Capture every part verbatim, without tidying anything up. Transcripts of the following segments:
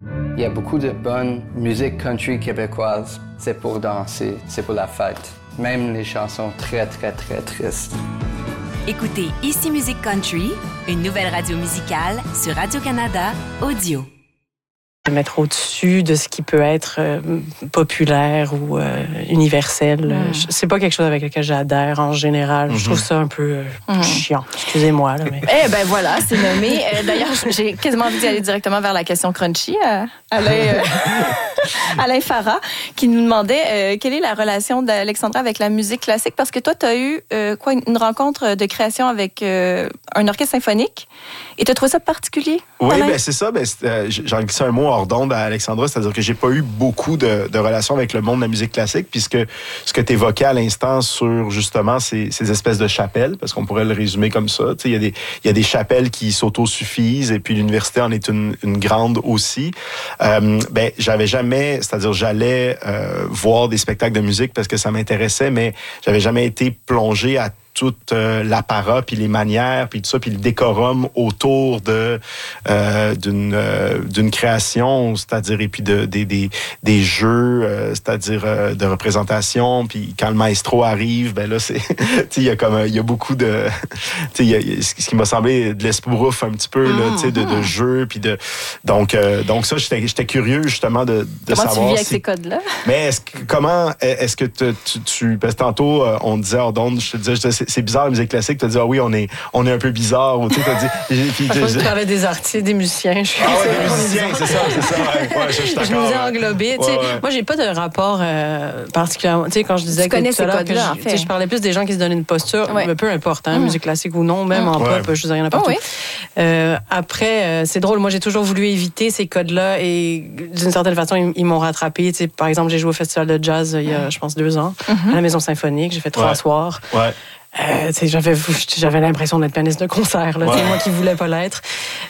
Il y a beaucoup de bonne musique country québécoise. C'est pour danser, c'est pour la fête. Même les chansons très, très, très tristes. Écoutez Ici Musique Country, une nouvelle radio musicale sur Radio-Canada Audio. Mettre au-dessus de ce qui peut être euh, populaire ou euh, universel. Mm. Je, c'est pas quelque chose avec lequel j'adhère en général. Mm-hmm. Je trouve ça un peu euh, mm. chiant. Excusez-moi. Là, mais... Eh ben voilà, c'est nommé. Euh, d'ailleurs, j'ai quasiment envie d'y aller directement vers la question crunchy. Euh, Alain, euh, Alain Farah, qui nous demandait euh, quelle est la relation d'Alexandra avec la musique classique, parce que toi, tu as eu euh, quoi, une rencontre de création avec euh, un orchestre symphonique, et tu as trouvé ça particulier? Oui, ben c'est ça. Ben, c'est, euh, j'en glissé un mot hors d'onde à Alexandra, c'est-à-dire que j'ai pas eu beaucoup de, de relations avec le monde de la musique classique, puisque ce que tu évoquais à l'instant sur justement ces, ces espèces de chapelles, parce qu'on pourrait le résumer comme ça, il y a des il y a des chapelles qui s'autosuffisent, et puis l'université en est une, une grande aussi. Euh, ben j'avais jamais, c'est-à-dire j'allais euh, voir des spectacles de musique parce que ça m'intéressait, mais j'avais jamais été plongé à toute euh, l'apparat, puis les manières, puis tout ça, puis le décorum autour de euh, d'une euh, d'une création, c'est-à-dire et puis de des des des jeux, euh, c'est-à-dire euh, de représentation, puis quand le maestro arrive, ben là c'est, tu sais, il y a comme il y a beaucoup de, tu sais, ce qui m'a semblé de l'esbrouf un petit peu là, tu sais, de, de jeux, puis de donc euh, donc ça j'étais j'étais curieux justement de de comment savoir. Comment tu vis avec si, ces codes-là? Mais est-ce que, comment est-ce que tu tu, tu parce que tantôt on disait hors d'onde, je te disais, je te, c'est, c'est bizarre la musique classique, tu as dit ah oui on est on est un peu bizarre, ou tu sais, t'as dit puis je pense que tu parlais des artistes, des musiciens. Je ah ouais, des musiciens, c'est ça, c'est ça. Ouais, ouais, je, je, je nous ai englobé. Ouais, ouais. Moi, j'ai pas de rapport euh, particulièrement. Tu sais, quand je disais tu que connais tout à l'heure que je, en fait. je parlais plus des gens qui se donnaient une posture, ouais. peu importe, hein, mm. musique classique ou non, même mm. en pop, ouais. je veux dire, il y en a partout. Oh, oui. euh, après, euh, c'est drôle. Moi, j'ai toujours voulu éviter ces codes-là, et d'une certaine façon, ils, ils m'ont rattrapé. Tu sais, par exemple, j'ai joué au festival de jazz il y a, je pense, deux ans, mm-hmm. à la Maison Symphonique. J'ai fait trois ouais. soirs. Ouais. Euh, j'avais, j'avais l'impression d'être pianiste de concert, là, ouais. moi qui voulais pas l'être.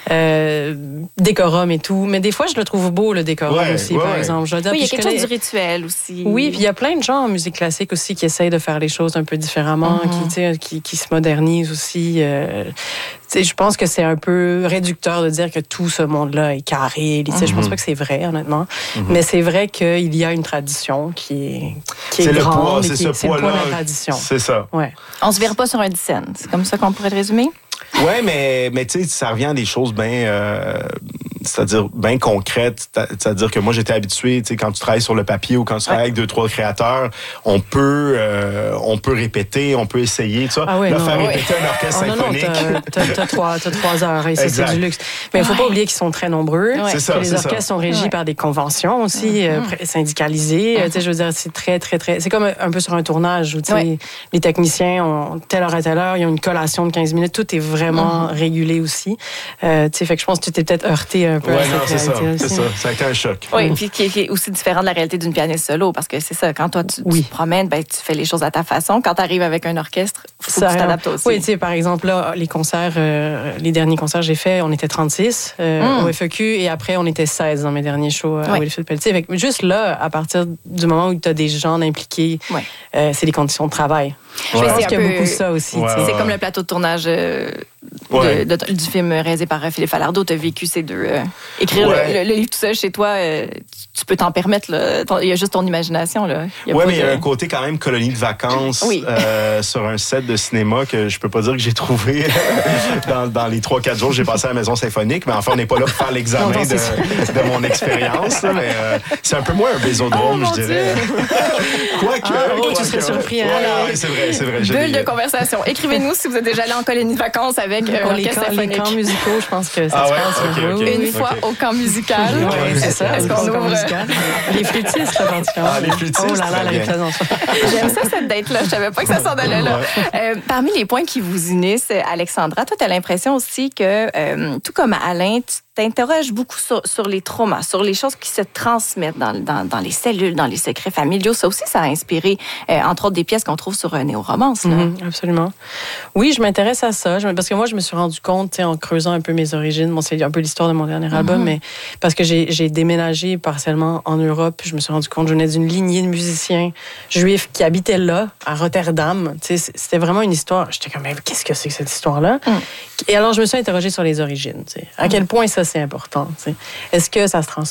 Euh, décorum et tout. Mais des fois, je le trouve beau, le décorum ouais, aussi, ouais, par ouais. exemple. Je dire, oui, il y a quelque connais... chose du rituel aussi. Oui, puis il y a plein de gens en musique classique aussi qui essayent de faire les choses un peu différemment, mm-hmm. qui, tu sais, qui, qui se modernisent aussi. Euh, je pense que c'est un peu réducteur de dire que tout ce monde-là est carré. Mm-hmm. Je pense pas que c'est vrai, honnêtement. Mm-hmm. Mais c'est vrai qu'il y a une tradition qui est, qui est, c'est grande. Le poids, et c'est qui, ce c'est poids-là. Le poids de la tradition. C'est ça. Ouais. On se verra pas sur un dix-scène. C'est comme ça qu'on pourrait le résumer? Oui, mais, mais tu sais, ça revient à des choses bien... Euh, c'est-à-dire bien concrètes. C'est-à-dire que moi, j'étais habitué, tu sais, quand tu travailles sur le papier ou quand tu travailles avec deux, trois créateurs, on peut euh, on peut répéter, on peut essayer, tu vois. Ah oui, là, non, faire oui. répéter un orchestre oh, symphonique. Non, non, t'as, t'as, t'as, trois, t'as trois heures et ça, c'est du luxe. Mais il ne faut pas oublier qu'ils sont très nombreux. Ouais. C'est ça, les c'est orchestres ça. sont régis ouais. par des conventions aussi, mm-hmm. euh, syndicalisées. Mm-hmm. Tu sais, je veux dire, c'est très, très, très... C'est comme un peu sur un tournage où, tu sais, ouais. les techniciens ont telle heure à telle heure, ils ont une collation de quinze minutes, tout est vraiment mm-hmm. régulé aussi. Euh, tu sais, fait que je pense que tu t'es peut-être heurté un peu ouais, à cette non, c'est ça, aussi. C'est ça, ça a été un choc. Oui, mm. puis qui est, qui est aussi différent de la réalité d'une pianiste solo, parce que c'est ça, quand toi, tu, oui. tu te promènes, ben, tu fais les choses à ta façon. Quand tu arrives avec un orchestre, il faut ça, que tu t'adaptes aussi. Oui, tu sais, par exemple, là, les concerts, euh, les derniers concerts que j'ai faits, on était trente-six euh, mm. au F E Q, et après, on était seize dans mes derniers shows à ouais. Wilfrid Pelletier. Fait que juste là, à partir du moment où tu as des gens impliqués, ouais. euh, c'est les conditions de travail. Ouais. Je pense c'est qu'il y a peu... beaucoup ça aussi. Ouais, c'est ouais. comme le plateau de tournage euh, ouais. de, de, du film réalisé par Philippe Falardeau. Tu as vécu ces deux. Euh, écrire ouais. le, le, le livre tout seul chez toi, euh, tu peux t'en permettre. Là, ton, il y a juste ton imagination. Oui, mais il y a un côté quand même colonie de vacances oui. euh, sur un set de cinéma que je peux pas dire que j'ai trouvé dans, dans les trois quatre jours que j'ai passé à la Maison Symphonique. Mais enfin, on n'est pas là pour faire l'examen non, de, de mon expérience. Là, mais euh, c'est un peu moins un bésodrome, oh, je dirais. Quoique. Ah, oh, tu serais surpris. Ouais, ouais, c'est vrai, c'est vrai. Bulle de conversation. Écrivez-nous si vous êtes déjà allé en colonie de vacances avec euh, un orchestre symphonique. Les camps musicaux, je pense que ça ah se ouais? passe. Okay, okay. Une okay. fois au camp musical. Oui, c'est ça. Est-ce qu'on ouvre... Les flûtistes, là, particulièrement. Ah, les flûtistes. Oh là là, la représentation. J'aime ça, cette date-là. Je savais pas que ça s'en allait là. Euh, parmi les points qui vous unissent, Alexandra, toi, tu as l'impression aussi que, euh, tout comme Alain, tu t'interroges beaucoup sur, sur les traumas, sur les choses qui se transmettent dans, dans, dans les cellules, dans les secrets familiaux. Ça aussi, ça a inspiré, euh, entre autres, des pièces qu'on trouve sur euh, Néo-Romance. Là. Mm-hmm, absolument. Oui, je m'intéresse à ça. Parce que moi, je me suis rendu compte, en creusant un peu mes origines, bon, c'est un peu l'histoire de mon dernier album, mm-hmm. mais parce que j'ai, j'ai déménagé partiellement en Europe, je me suis rendu compte que je venais d'une lignée de musiciens juifs qui habitaient là, à Rotterdam. Tu sais, c'était vraiment une histoire. J'étais comme, mais qu'est-ce que c'est que cette histoire-là? Mm. Et alors, je me suis interrogée sur les origines. Tu sais. À quel point ça, c'est important. Tu sais. Est-ce que ça se transmet?